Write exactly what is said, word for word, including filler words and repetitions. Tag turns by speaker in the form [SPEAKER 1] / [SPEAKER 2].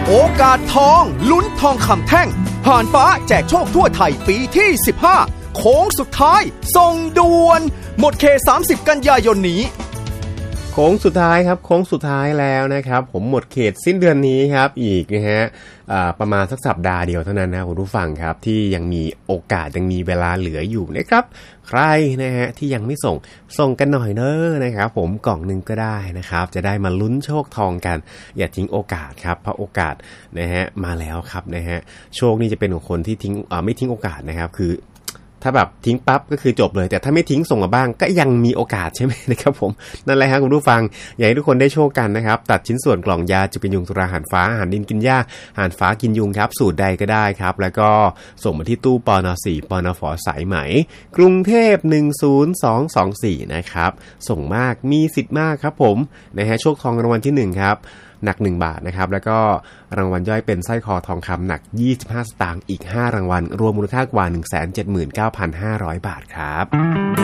[SPEAKER 1] โอกาสทองลุ้นทองคำแท่งผ่านฟ้าแจกโชคทั่วไทยปีที่สิบห้าโค้งสุดท้ายส่งด่วนหมดเขตสามสิบกันยายนนี้
[SPEAKER 2] โค้งสุดท้ายครับโค้งสุดท้ายแล้วนะครับผมหมดเขตสิ้นเดือนนี้ครับอีกนะฮะประมาณสักสัปดาห์เดียวเท่านั้นนะคุณผู้ฟังครับที่ยังมีโอกาสยังมีเวลาเหลืออยู่นะครับใครนะฮะที่ยังไม่ส่งส่งกันหน่อยเนอะนะครับผมกล่องนึงก็ได้นะครับจะได้มาลุ้นโชคทองกันอย่าทิ้งโอกาสครับเพราะโอกาสนะฮะมาแล้วครับนะฮะโชคนี่จะเป็นของคนที่ทิ้งอ่าไม่ทิ้งโอกาสนะครับคือถ้าแบบทิ้งปั๊บก็คือจบเลยแต่ถ้าไม่ทิ้งส่งมาบ้างก็ยังมีโอกาสใช่ไหมนะครับผมนั่นแหละครับคุณผู้ฟังอยากให้ทุกคนได้โชคกันนะครับตัดชิ้นส่วนกล่องยาจุกันยุงตราหารฟ้าอาหารดินกินหญ้าอาหารฟ้ากินยุงครับสูตรใดก็ได้ครับแล้วก็ส่งมาที่ตู้ปนสี่ปนฝสายไหมกรุงเทพหนึ่งศูนย์สองสองสี่นะครับส่งมากมีสิทธิ์มากครับผมนะฮะโชคทองรางวัลที่หนึ่งครับหนักหนึ่งบาทนะครับแล้วก็รางวัลย่อยเป็นสร้อยคอทองคำหนักยี่สิบห้าสตางค์อีกห้ารางวัลรวมมูลค่ากว่า หนึ่งแสนเจ็ดหมื่นเก้าพันห้าร้อย บาทครับ